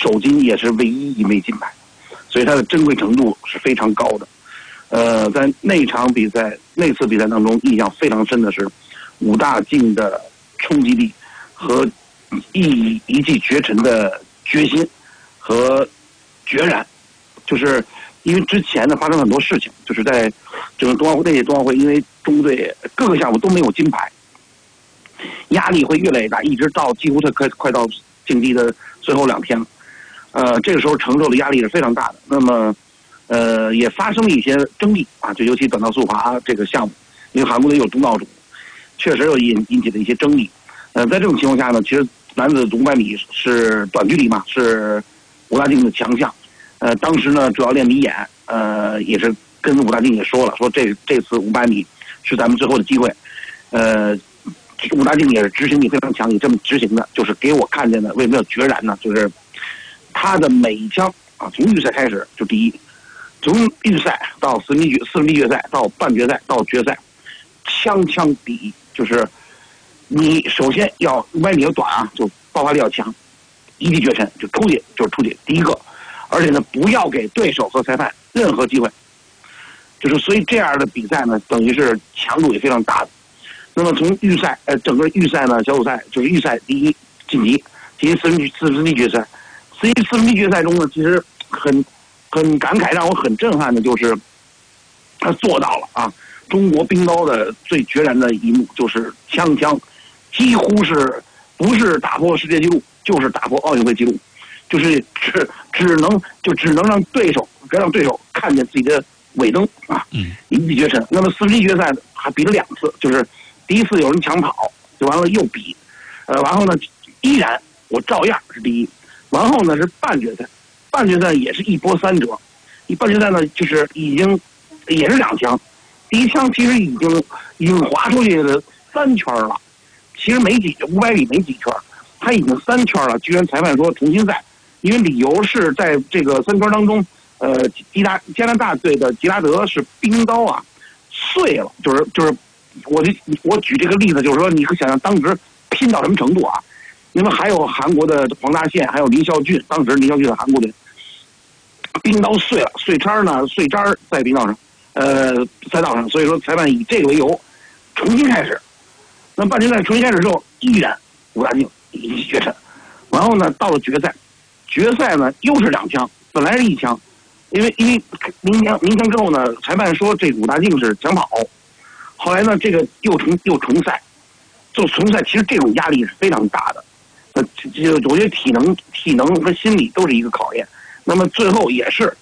首金也是唯一一枚金牌，所以它的珍贵程度是非常高的。在那次比赛当中，印象非常深的是武大靖的冲击力和一骑绝尘的决心和决然，就是因为之前呢发生很多事情，就是在整个那届冬奥会，因为中国队各个项目都没有金牌，压力会越来越大，一直到几乎快到竞技的最后2天了。这个时候承受的压力是非常大的。那么也发生了一些争议啊，就尤其短道速滑这个项目，因为韩国队有东道主，确实有引起了一些争议。在这种情况下呢，其实男子500米是短距离嘛，是武大靖的强项。当时呢，主教练李演也是跟武大靖也说了，说这次500米是咱们最后的机会。武大靖也是执行力非常强，也这么执行的，就是给我看见的。为什么要决然呢？就是他的每一枪啊，从预赛开始就第一。从预赛到四分之一决赛到半决赛到决赛，枪第一，就是你首先要500米要短啊，就爆发力要强，一骑绝尘，就出去第一个，而且呢不要给对手和裁判任何机会，就是所以这样的比赛呢，等于是强度也非常大的。那么从预赛整个预赛呢，小组赛就是预赛第一晋级四分之一决赛，四分之一决赛中呢，其实很感慨，让我很震撼的就是他做到了啊！中国冰刀的最决然的一幕就是枪几乎不是打破世界纪录，就是打破奥运会纪录，就是只能让对手看见自己的尾灯啊！一骑绝尘。那么四分之一决赛还比了2次，就是第一次有人抢跑，就完了又比，然后呢依然我照样是第一，然后呢是半决赛。半决赛也是一波3折，半决赛呢就是已经也是2枪，第一枪其实已经滑出去的3圈了，其实500米没几圈，他已经3圈了，居然裁判说重新赛，因为理由是在这个3圈当中，加拿大队的吉拉德是冰刀啊碎了，就是我举这个例子，就是说你可想象当时拼到什么程度啊？因为还有韩国的黄大宪，还有林孝俊，当时林孝俊的韩国队，冰刀碎了，碎渣在冰道上，赛道上，所以说裁判以这个为由重新开始。那半决赛重新开始之后，依然武大靖一骑绝尘。然后呢，到了决赛呢又是2枪，本来是1枪，因为鸣枪之后呢，裁判说这武大靖是抢跑，后来呢这个又重赛，就重赛，其实这种压力是非常大的。我觉得体能和心理都是一个考验。那么最后也是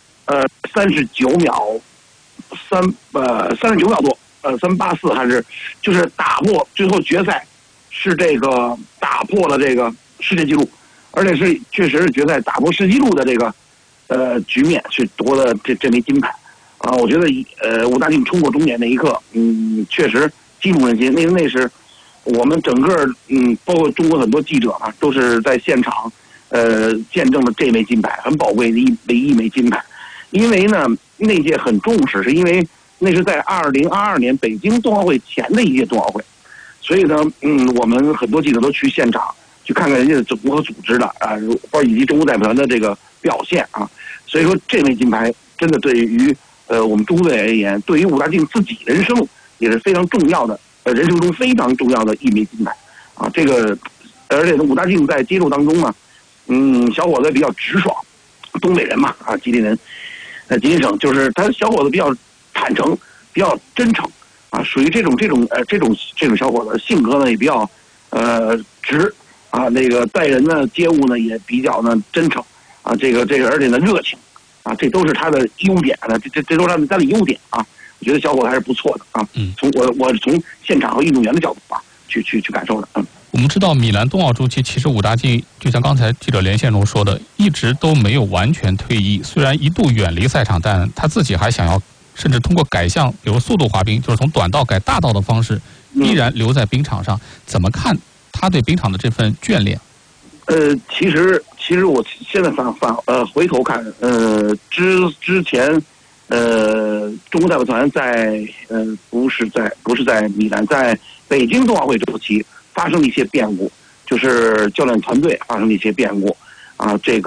39秒多384还是就是打破，最后决赛是这个打破了这个世界纪录，而且是确实是决赛打破世界纪录的这个局面，去夺了这枚金牌啊！我觉得武大靖冲过终点那一刻，确实激动人心。那是我们整个包括中国很多记者啊，都是在现场见证了这枚金牌，很宝贵的唯一一枚金牌。因为呢那届很重视，是因为那是在2022年北京冬奥会前的一届冬奥会，所以呢我们很多记者都去现场去看看人家如何组织的啊，包括以及中国代表团的这个表现啊。所以说这枚金牌真的对于我们中国队而言，对于武大靖自己人生也是非常重要的，人生中非常重要的一枚金牌啊。这个而且武大靖在接触当中呢，小伙子比较直爽，东北人嘛啊，吉林人，吉林省，就是他小伙子比较坦诚，比较真诚啊，属于这种小伙子，性格呢也比较直啊，那个待人呢接物呢也比较呢真诚啊，这个而且呢热情啊，这都是他的优点呢，这都是他的优点啊。我觉得小伙子还是不错的啊。从我从现场和运动员的角度啊去感受的。 我们知道米兰冬奥周期，其实武大靖就像刚才记者连线中说的，一直都没有完全退役。虽然一度远离赛场，但他自己还想要，甚至通过改向，比如速度滑冰，就是从短道改大道的方式，依然留在冰场上。怎么看他对冰场的这份眷恋？ 其实我现在回头看，之前，中国代表团在不是在米兰，在北京冬奥会周期发生了一些变故，就是教练团队发生了一些变故啊，这个。